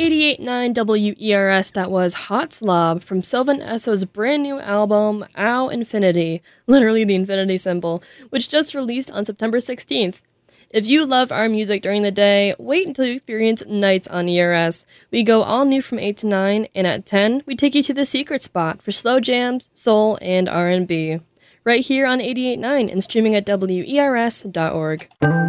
88.9 WERS, that was Hot Slob from Sylvan Esso's brand new album, Ow Infinity, literally the infinity symbol, which just released on September 16th. If you love our music during the day, wait until you experience nights on ERS. We go all new from 8 to 9, and at 10, we take you to the secret spot for slow jams, soul, and R&B. Right here on 88.9 and streaming at WERS.org.